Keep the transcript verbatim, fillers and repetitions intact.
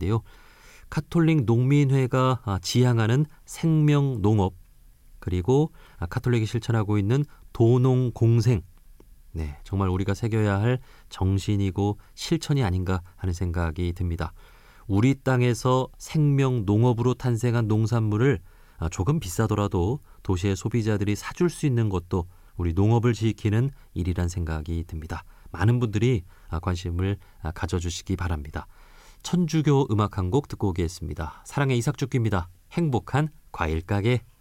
있는데요. 카톨릭 농민회가 지향하는 생명농업, 그리고 카톨릭이 실천하고 있는 도농공생, 네, 정말 우리가 새겨야 할 정신이고 실천이 아닌가 하는 생각이 듭니다. 우리 땅에서 생명농업으로 탄생한 농산물을 조금 비싸더라도 도시의 소비자들이 사줄 수 있는 것도 우리 농업을 지키는 일이란 생각이 듭니다. 많은 분들이 관심을 가져주시기 바랍니다. 천주교 음악 한 곡 듣고 오겠습니다. 사랑의 이삭죽기입니다. 행복한 과일가게.